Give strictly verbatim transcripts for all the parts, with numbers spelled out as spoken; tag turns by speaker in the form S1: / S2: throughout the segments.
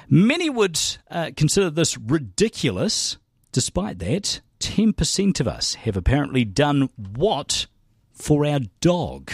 S1: Many would uh, consider this ridiculous. Despite that, ten percent of us have apparently done what for our dog?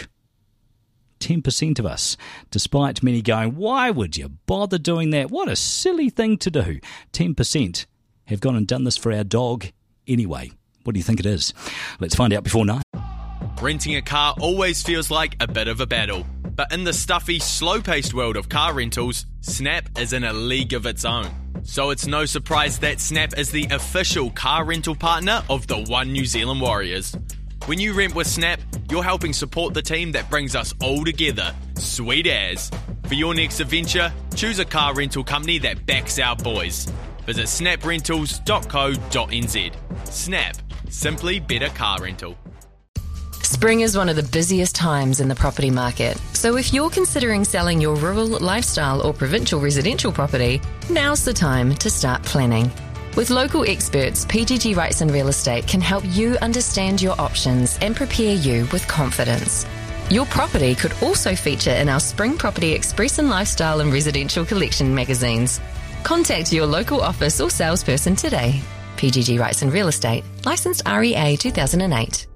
S1: ten percent of us, despite many going, why would you bother doing that? What a silly thing to do. ten percent have gone and done this for our dog anyway. What do you think it is? Let's find out before nine.
S2: Renting a car always feels like a bit of a battle. But in the stuffy, slow-paced world of car rentals, Snap is in a league of its own. So it's no surprise that Snap is the official car rental partner of the One New Zealand Warriors. When you rent with Snap, you're helping support the team that brings us all together. Sweet as. For your next adventure, choose a car rental company that backs our boys. Visit snap rentals dot co dot n z. Snap. Simply better car rental.
S3: Spring is one of the busiest times in the property market. So if you're considering selling your rural, lifestyle or provincial residential property, now's the time to start planning. With local experts, P G G Rights and Real Estate can help you understand your options and prepare you with confidence. Your property could also feature in our Spring Property Express and Lifestyle and Residential Collection magazines. Contact your local office or salesperson today. P G G Rights and Real Estate, licensed R E A two thousand eight.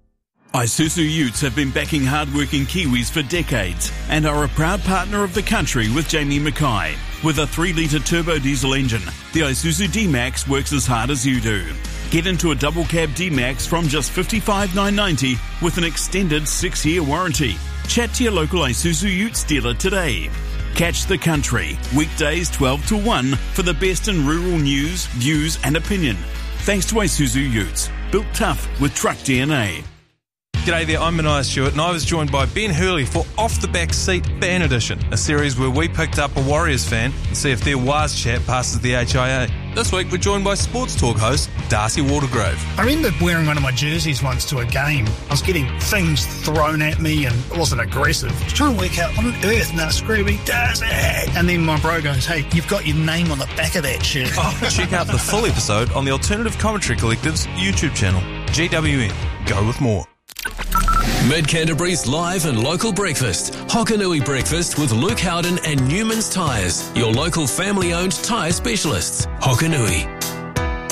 S4: Isuzu Utes have been backing hard-working Kiwis for decades and are a proud partner of the country with Jamie Mackay. With a three litre turbo diesel engine, the Isuzu D-Max works as hard as you do. Get into a double cab D-Max from just fifty-five thousand nine hundred ninety dollars with an extended six-year warranty. Chat to your local Isuzu Utes dealer today. Catch the country, weekdays twelve to one for the best in rural news, views and opinion. Thanks to Isuzu Utes, built tough with truck D N A.
S5: G'day there, I'm Mania Stewart and I was joined by Ben Hurley for Off the Back Seat Fan Edition, a series where we picked up a Warriors fan and see if their Waz chat passes the H I A. This week we're joined by Sports Talk host Darcy Watergrove.
S6: I remember wearing one of my jerseys once to a game. I was getting things thrown at me and it wasn't aggressive. I was trying to work out what on earth, and I was screaming, Darcy! And then my bro goes, hey, you've got your name on the back of that shirt.
S5: Oh, check out the full episode on the Alternative Commentary Collective's YouTube channel. G W N, go with more.
S7: Mid-Canterbury's live and local breakfast. Hokanui Breakfast with Luke Howden and Newman's Tyres, your local family-owned tyre specialists. Hokanui.